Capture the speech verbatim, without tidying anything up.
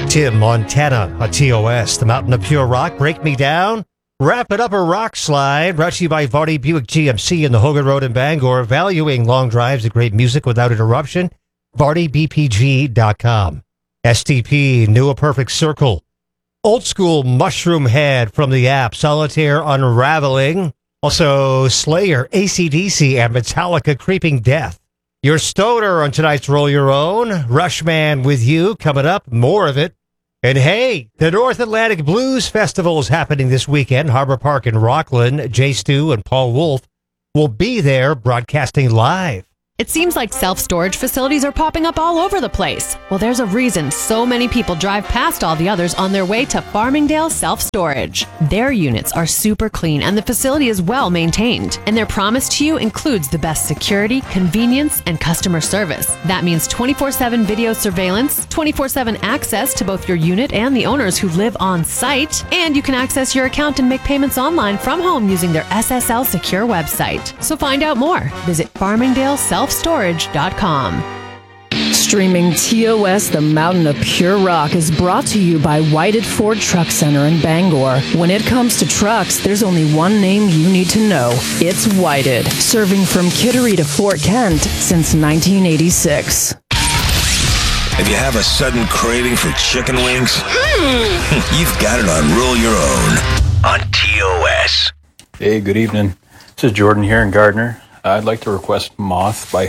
Tim Montana on T O S, the Mountain of Pure Rock. Break Me Down. Wrap It Up a Rock Slide. Brought to you by Vardy Buick G M C in the Hogan Road in Bangor. Valuing long drives and great music without interruption. Vardy B P G dot com. S T P, Knew a Perfect Circle. Old School Mushroom Head from the app. Solitaire Unraveling. Also, Slayer, A C D C, and Metallica Creeping Death. Your stoner on tonight's Roll Your Own. Rushman with you coming up. More of it. And hey, the North Atlantic Blues Festival is happening this weekend. Harbor Park in Rockland. Jay Stu and Paul Wolf will be there broadcasting live. It seems like self-storage facilities are popping up all over the place. Well, there's a reason so many people drive past all the others on their way to Farmingdale Self-Storage. Their units are super clean and the facility is well maintained. And their promise to you includes the best security, convenience, and customer service. That means twenty-four seven video surveillance, twenty-four seven access to both your unit and the owners who live on site, and you can access your account and make payments online from home using their S S L secure website. So find out more. Visit Farmingdale Self Storage dot com. Streaming T O S, the Mountain of Pure Rock, is brought to you by Whited Ford Truck Center in Bangor. When it comes to trucks, there's only one name you need to know. It's Whited, serving from Kittery to Fort Kent since nineteen eighty-six. If you have a sudden craving for chicken wings, you've got it on Roll Your Own on T O S. Hey, good evening. This is Jordan here in Gardner. I'd like to request Moth by